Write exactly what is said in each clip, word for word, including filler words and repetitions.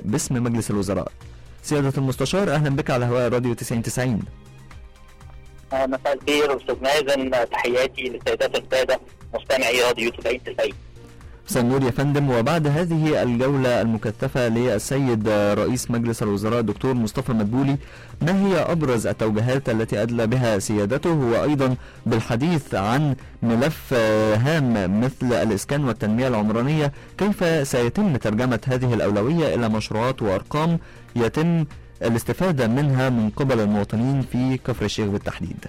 باسم مجلس الوزراء. سيادة المستشار، أهلا بك على هواء راديو تسعين تسعين. مساء الخير أستاذ مازن، تحياتي للسيدات السادة مستمعي راديو تسعين تسعين. مساء النور يا فندم. وبعد هذه الجولة المكثفة للسيد رئيس مجلس الوزراء الدكتور مصطفى مدبولي، ما هي أبرز التوجيهات التي أدلى بها سيادته، وأيضا بالحديث عن ملف هام مثل الإسكان والتنمية العمرانية، كيف سيتم ترجمة هذه الأولوية إلى مشروعات وأرقام يتم الاستفادة منها من قبل المواطنين في كفر الشيخ بالتحديد؟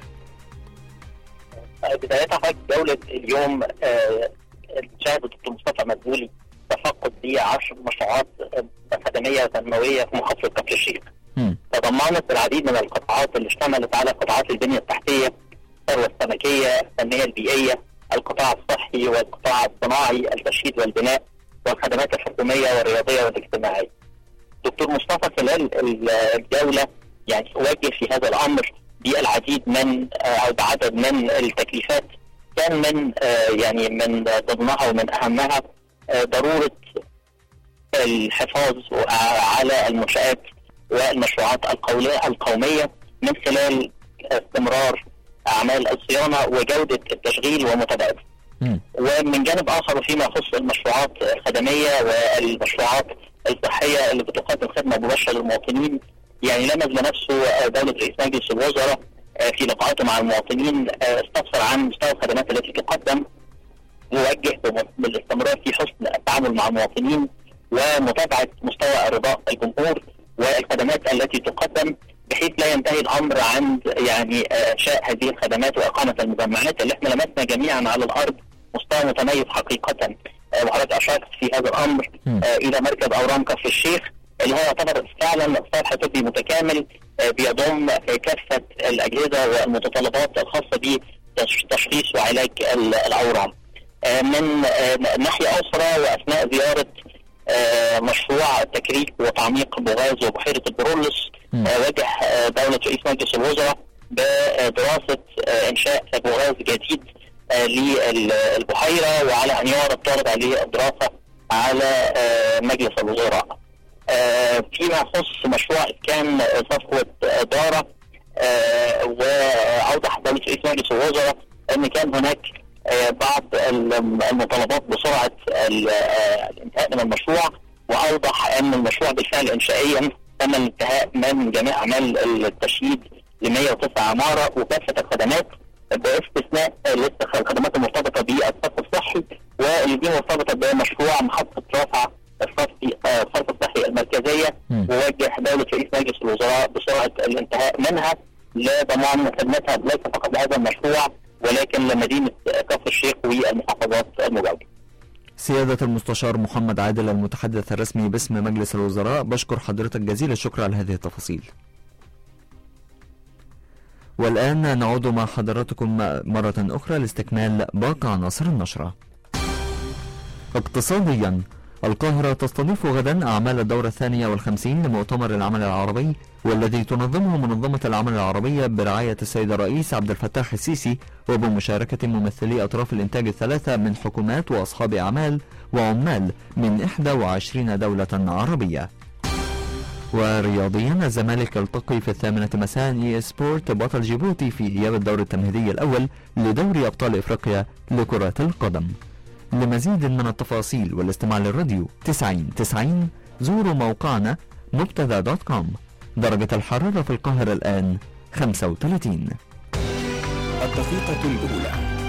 بداية جولة اليوم شهد الدكتور مصطفى مدبولي تفقد بعشر مشروعات خدمية وتنموية في محافظة كفر الشيخ. تضمنت العديد من القطاعات اللي اشتملت على قطاعات البنية التحتية، الثروة السمكية، التنمية البيئية، القطاع الصحي والقطاع الصناعي، التشييد والبناء، والخدمات الحكومية والرياضية والاجتماعية. دكتور مصطفى خلال الجولة يعني وجه في هذا الأمر بالعديد من أو بعدد من التكليفات، كان من يعني من ضمنها ومن أهمها ضرورة الحفاظ على المنشآت والمشروعات القومية من خلال استمرار أعمال الصيانة وجودة التشغيل ومتابعته. ومن جانب آخر فيما يخص المشروعات الخدمية والمشروعات الصحية اللي بتقدم خدمة مباشرة للمواطنين، يعني لمس بنفسه دولة رئيس مجلس الوزراء في لقاءاته مع المواطنين استفسر عن مستوى الخدمات التي تقدم، ووجه بالاستمرار في حسن التعامل مع المواطنين ومتابعة مستوى رضاء الجمهور والخدمات التي تقدم، بحيث لا ينتهي الأمر عند يعني إنشاء هذه الخدمات وإقامة المجمعات اللي احنا لمسنا جميعا على الأرض مستوى متميز حقيقة. وحضرتك أشرت في هذا الأمر إلى مركز أورام كفر الشيخ اللي هو يعتبر فعلا صرح طبي متكامل بيضم كافة الأجهزة والمتطلبات الخاصة بتشخيص وعلاج الأورام. من ناحية أخرى، وأثناء زيارة مشروع تكريك وتعميق بوغاز وبحيرة البرولس، وجه دولة رئيس مجلس الوزراء بدراسة إنشاء بوغاز جديد للبحيرة، وعلى أن يعرض طالب عليه الدراسة على مجلس الوزراء. فيما يخص مشروع إسكان صفوة دارة، وأوضح دولة رئيس مجلس الوزراء أن كان هناك بعض المطالبات بسرعة الانتهاء من المشروع، وأوضح أن المشروع بالفعل إنشائيا تم الانتهاء من جميع أعمال التشييد ل مئة وتسعة عمارة وكافة الخدمات باستثناء الخدمات المرتبطة بالصرف الصحي، واللي دي مرتبطة بمشروع محطة رفع الصرف الصحي المركزية، ووجه دولة رئيس مجلس الوزراء بسرعة الانتهاء منها لضمان خدمتها ليس فقط لهذا المشروع ولكن لمدينة كفر الشيخ والمحافظات المجاورة. سيادة المستشار محمد عادل المتحدث الرسمي باسم مجلس الوزراء، بشكر حضرتك جزيل الشكر على هذه التفاصيل. والآن نعود مع حضراتكم مرة أخرى لاستكمال باقي عناصر النشرة. اقتصاديا، القاهرة تستضيف غدا أعمال الدورة الثانية والخمسين لمؤتمر العمل العربي، والذي تنظمه منظمة العمل العربية برعاية السيد الرئيس عبد الفتاح السيسي، وبمشاركة ممثلي أطراف الإنتاج الثلاثة من حكومات وأصحاب أعمال وعمال من إحدى وعشرين دولة عربية. ورياضيا، الزمالك يلتقي في الثامنة مساء إي سبورت بطل جيبوتي في إياب الدور التمهيدي الأول لدوري أبطال إفريقيا لكرة القدم. لمزيد من التفاصيل والاستماع للراديو تسعين تسعين زوروا موقعنا مبتدا دوت كوم. درجة الحرارة في القاهرة الآن خمسة وثلاثين. الدقيقة الأولى.